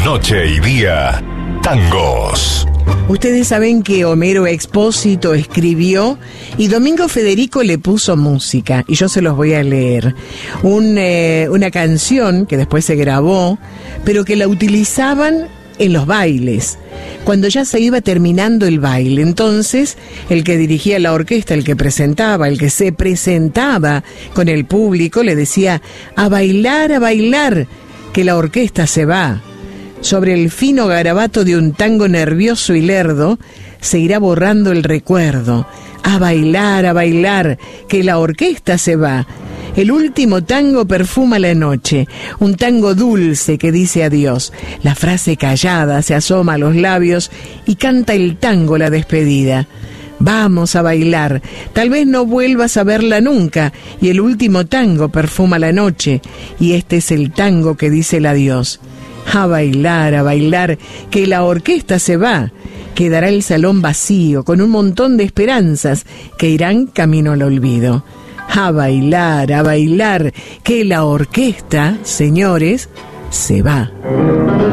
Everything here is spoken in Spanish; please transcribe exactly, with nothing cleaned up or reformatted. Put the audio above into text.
Noche y día, tangos. Ustedes saben que Homero Expósito escribió y Domingo Federico le puso música, y yo se los voy a leer. Un, eh, una canción que después se grabó, pero que la utilizaban en los bailes, cuando ya se iba terminando el baile. Entonces, el que dirigía la orquesta, el que presentaba, el que se presentaba con el público, le decía: a bailar, a bailar, que la orquesta se va. Sobre el fino garabato de un tango nervioso y lerdo, se irá borrando el recuerdo. A bailar, a bailar, que la orquesta se va. El último tango perfuma la noche, un tango dulce que dice adiós. La frase callada se asoma a los labios y canta el tango la despedida. Vamos a bailar, tal vez no vuelvas a verla nunca, y el último tango perfuma la noche, y este es el tango que dice el adiós. A bailar, a bailar, que la orquesta se va. Quedará el salón vacío, con un montón de esperanzas que irán camino al olvido. A bailar, a bailar, que la orquesta, señores, se va.